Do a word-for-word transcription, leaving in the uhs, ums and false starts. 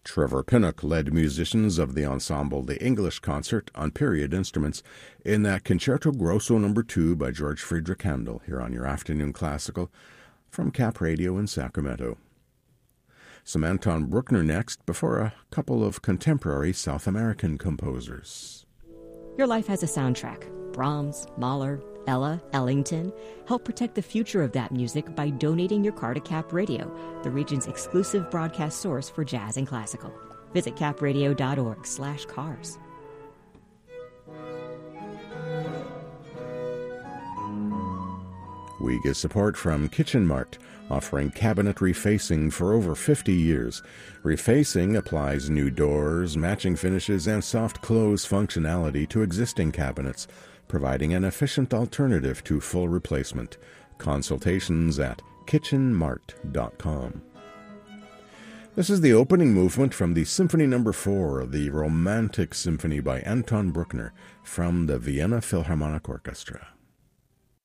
Trevor Pinnock led musicians of the ensemble The English Concert on period instruments in that Concerto Grosso number two by George Friedrich Handel here on your Afternoon Classical from Cap Radio in Sacramento. Some Anton Bruckner next before a couple of contemporary South American composers. Your life has a soundtrack. Brahms, Mahler, Ella, Ellington. Help protect the future of that music by donating your car to Cap Radio, the region's exclusive broadcast source for jazz and classical. Visit capradio.org slash cars. We get support from Kitchen Mart, offering cabinet refacing for over fifty years. Refacing applies new doors, matching finishes, and soft close functionality to existing cabinets, providing an efficient alternative to full replacement. Consultations at kitchen mart dot com. This is the opening movement from the Symphony Number four of the Romantic Symphony by Anton Bruckner from the Vienna Philharmonic Orchestra.